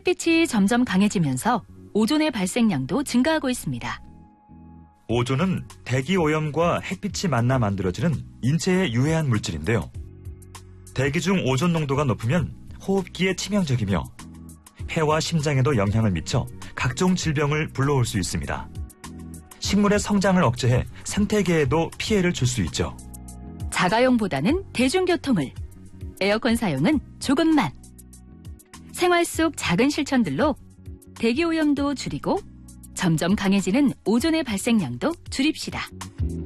햇빛이 점점 강해지면서 오존의 발생량도 증가하고 있습니다. 오존은 대기오염과 햇빛이 만나 만들어지는 인체에 유해한 물질인데요. 대기 중 오존 농도가 높으면 호흡기에 치명적이며 폐와 심장에도 영향을 미쳐 각종 질병을 불러올 수 있습니다. 식물의 성장을 억제해 생태계에도 피해를 줄 수 있죠. 자가용보다는 대중교통을, 에어컨 사용은 조금만. 생활 속 작은 실천들로 대기오염도 줄이고 점점 강해지는 오존의 발생량도 줄입시다.